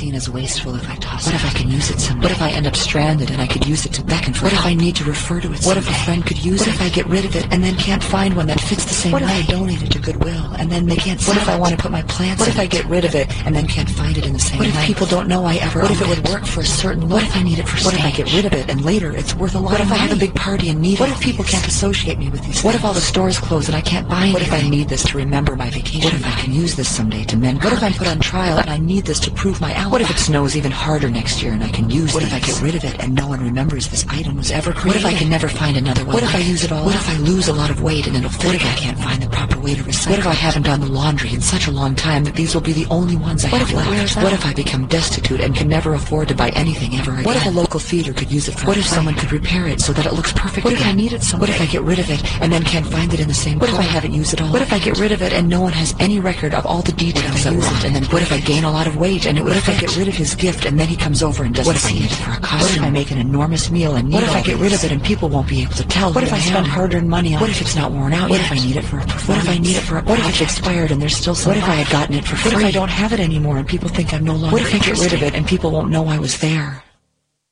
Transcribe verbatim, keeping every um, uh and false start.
seen as wasteful if I toss it? What if I can use it someday? What if I end up stranded and I could use it to beckon for help? What if I need to refer to it someday? What if a friend could use it? What if I get rid of it and then can't find one that fits the same way? What if I donate it to Goodwill and then they can't sell it? What if I want to put my plants in it? What if I get rid of it and then can't find it in the same way? What if people don't know I ever owned it? What if it would work for a certain look? What if I need it for stage? What if I get rid of it and later it's worth a lot of money? What if I have a big party and need it? What if people can't associate me with these things? What if all the stores close and I can't buy anything? What if I need this to remember my vacation? What if I can use this someday to mend? What if I'm put on trial and I need this to prove my alibi? What if it snows even harder next year and I can use it? What if I get rid of it and no one remembers this item was ever created? What if I can never find another one? What if I use it all? What if I lose a lot of weight and it'll fit? What if I can't find the proper way to recycle? What if I haven't done the laundry in such a long time that these will be the only ones I have left? What if I become destitute and can never afford to buy anything ever again? What if a local feeder could use it for? What if someone could repair it so that it looks perfect? What if I need it someday? What if I get rid of it and then can't find it in the same color? What if I haven't used it all? What if I get rid of it and no one has any record of all the details I use it? And then what if I gain a lot of weight and it would if I get rid of his gift and then he comes over and doesn't see it for a costume? What if I make an enormous meal and need What if I get rid of it and people won't be able to tell? What if I spend hard-earned money on it? What if it's not worn out? What if I need it for a performance? What if I need it for a What if it's expired and there's still some? What if I had gotten it for free? What if I don't have it anymore and people think I'm no longer What if I get rid of it and people won't know I was there?